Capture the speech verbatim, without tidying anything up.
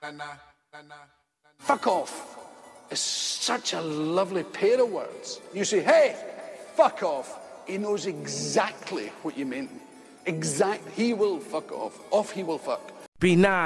Fuck off is such a lovely pair of words. You say, hey, fuck off. He knows exactly what you mean. Exact. He will fuck off. Off he will fuck. B nine.